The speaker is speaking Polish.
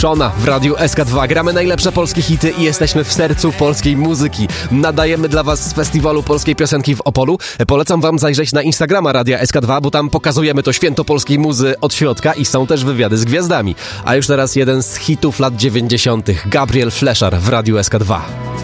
Szona w Radiu SK2. Gramy najlepsze polskie hity i jesteśmy w sercu polskiej muzyki. Nadajemy dla was z Festiwalu Polskiej Piosenki w Opolu. Polecam wam zajrzeć na Instagrama Radia SK2, bo tam pokazujemy to święto polskiej muzy od środka i są też wywiady z gwiazdami. A już teraz jeden z hitów lat 90. Gabriel Fleszar w Radiu SK2.